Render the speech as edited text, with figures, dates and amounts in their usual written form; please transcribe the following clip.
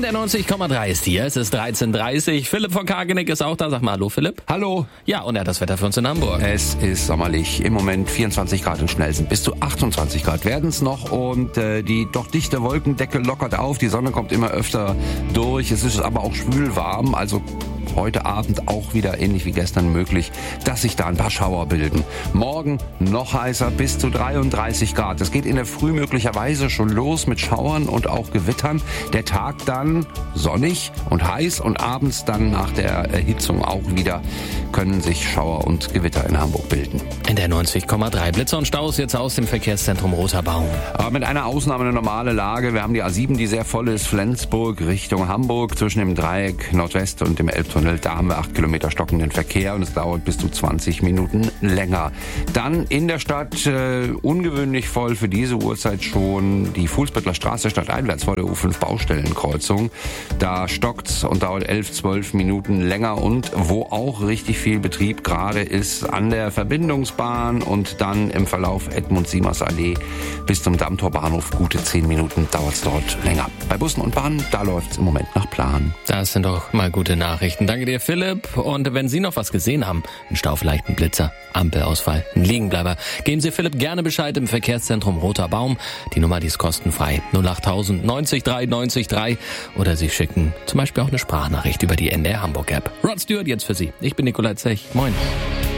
NDR 90,3 ist hier. Es ist 13:30 Uhr. Philipp von Kargeneck ist auch da. Sag mal hallo, Philipp. Hallo. Ja, und er hat das Wetter für uns in Hamburg. Es ist sommerlich. Im Moment 24 Grad in Schnellsen. Bis zu 28 Grad werden es noch. Und die doch dichte Wolkendecke lockert auf. Die Sonne kommt immer öfter durch. Es ist aber auch schwül warm. Also heute Abend auch wieder ähnlich wie gestern möglich, dass sich da ein paar Schauer bilden. Morgen noch heißer, bis zu 33 Grad. Es geht in der Früh möglicherweise schon los mit Schauern und auch Gewittern. Der Tag dann sonnig und heiß und abends dann nach der Erhitzung auch wieder können sich Schauer und Gewitter in Hamburg bilden. NDR 90,3 Blitzer und Staus jetzt aus dem Verkehrszentrum Roter Baum. Aber mit einer Ausnahme eine normale Lage. Wir haben die A7, die sehr voll ist, Flensburg Richtung Hamburg zwischen dem Dreieck Nordwest und dem Elbtunnel. Da haben wir 8 Kilometer stockenden Verkehr und es dauert bis zu 20 Minuten länger. Dann in der Stadt ungewöhnlich voll für diese Uhrzeit schon die Fuhlsbüttler Straße stadteinwärts vor der U5 Baustellenkreuzung. Da stockt's und dauert 11-12 Minuten länger und wo auch richtig viel Betrieb gerade ist an der Verbindungsbahn und dann im Verlauf Edmund-Siemers-Allee bis zum Dammtorbahnhof gute 10 Minuten dauert's dort länger. Bei Bussen und Bahnen, da läuft's im Moment nach Plan. Das sind doch mal gute Nachrichten. Danke dir, Philipp. Und wenn Sie noch was gesehen haben, einen Stau, vielleicht einen Blitzer, Ampelausfall, einen Liegenbleiber, geben Sie Philipp gerne Bescheid im Verkehrszentrum Roter Baum. Die Nummer, die ist kostenfrei. 08000 90 3 90 3. Oder Sie schicken zum Beispiel auch eine Sprachnachricht über die NDR Hamburg App. Rod Stewart jetzt für Sie. Ich bin Nikolai Zech. Moin.